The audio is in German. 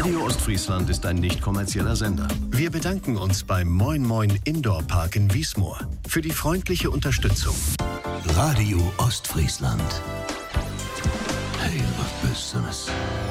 Radio Ostfriesland ist ein nicht kommerzieller Sender. Wir bedanken uns beim Moin Moin Indoor Park in Wiesmoor für die freundliche Unterstützung. Radio Ostfriesland. Hey, was Besseres.